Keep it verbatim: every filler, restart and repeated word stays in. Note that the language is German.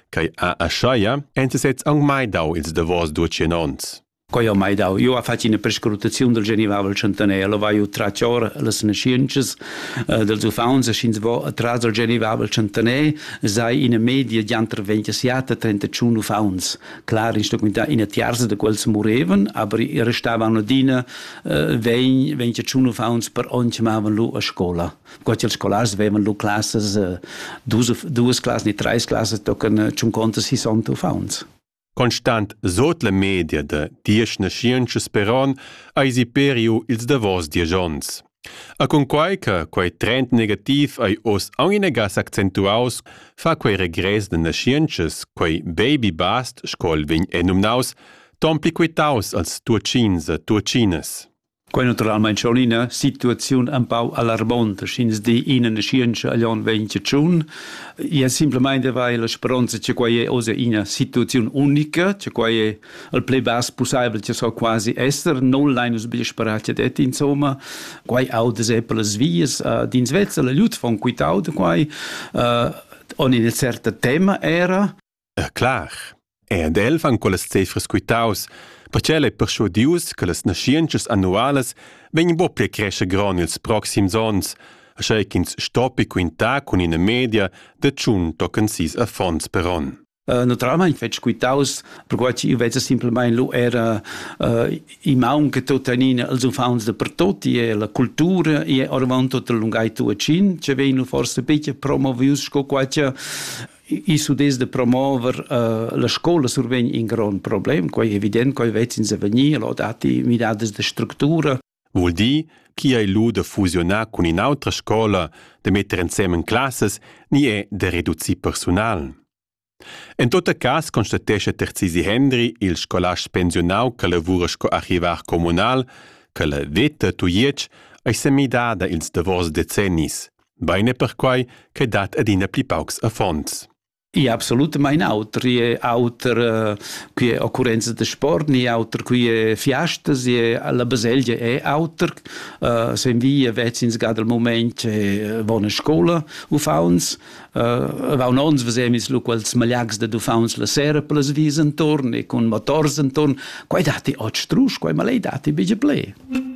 che a Asciaia enza sez anche mai dau ils davos ducenons. Coi ho mai dau. Io ho fatto una prescrutazione del Genivavel Centenè, lo vai tra ciore le scienze uh, dels ufauns, e scins vo atras del Genivavel Centenè, sai in media di entre ventisette e trentacinque ufauns. Klar, in sto quinta in tiarza de quels moreven, aber i restavano dina uh, venticinque ufauns per ogni chiamavan lu a scola. Quattro els scolars avevan lu classes, uh, duas, duas classes, ni tres classes, tocan cinquanta sessanta ufauns. Constant sot la media de dies nasciences per an ai si periu ils davos diejons. A con quai che quai trend negativ ai os anginegas accentuaus fa quai regress de nasciences, quai baby bast scol vegn enumnaus, tompli quitaus als tuacins e tuacines. Quai naturalmein schon in una situazione un po' allarmante, scins di in una scienza all'on venticinque. Io semplicemente vai la speranza che quai è osa in una situazione unica, che quai è il più basso possibile che so quasi essere, non l'einus bi sperati det insomma, quai au des eples vies, uh, din Svezia la lut von quitau de quai, uh, on in un certo tema era. Uh, clar, e ad elfan con las cifras quitaus, perché è persuadius che las nasciences annuales vengono bo pli cresce gran ils proxims ons, a schei ch'ins stoppi quinta con in media de tschun tocken sis a fons per an. Uh, naturalmente fetch quitaus, perché io vedo semplicemente lu era uh, i maun che totanina els ufauns de per tutti e la cultura e orvan tot lungai tu cin, che venu forse bitte promovius sco quacha i sudes de promover uh, la scola survegn in gran problem, quai evident quai vezin se venir, lo dati midades de struttura. Vuol di chi hai lu de fusionar con in altra scola, de mettere insieme classes, ni è de reduzi personal. En tot cas constatesce Terzisi Hendry, il scolasch pensionau che lavura sco archivar comunal, che la vetta tuiec ai semidada ils davos decennis, beine per quai che dat adina pli paucs a fons. I absolutamente auter, i auter uh, qui è occurrenza de sport, ni auter qui è fiastas, i la baselgia è auter, uh, se via vezins gad al moment che vona scola ufauns, uh, va uns vesemis lu quels magliacs de ufauns la sera per las vis intorn e con motors intorn, quai dati och strus, quai malei dati bige ple.